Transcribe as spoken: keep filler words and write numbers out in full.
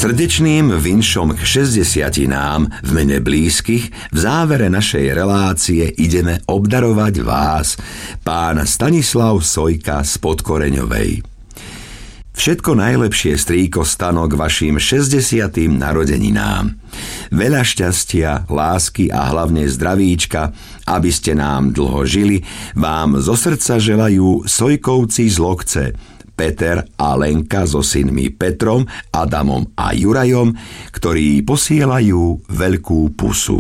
Srdečným vinšom k šesťdesiatinám v mene blízkych v závere našej relácie ideme obdarovať vás, pán Stanislav Sojka z Podkoreňovej. Všetko najlepšie, strýko Stano, k vašim šesťdesiatym narodeninám. Veľa šťastia, lásky a hlavne zdravíčka, aby ste nám dlho žili, vám zo srdca želajú Sojkovci z Lokce, Peter a Lenka so synmi Petrom, Adamom a Jurajom, ktorí posielajú veľkú pusu.